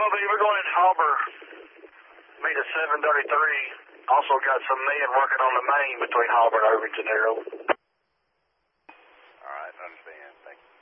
12B, we're going in Harbor. Meet at 733. Also got some men working on the main between Harbor and Irvington Arrow. All right, understand. Thank you.